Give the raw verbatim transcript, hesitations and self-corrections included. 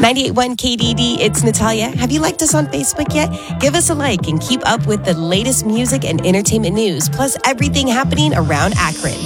ninety-eight point one K D D, it's Natalia. Have you liked us on Facebook yet? Give us a like and keep up with the latest music and entertainment news, plus everything happening around Akron.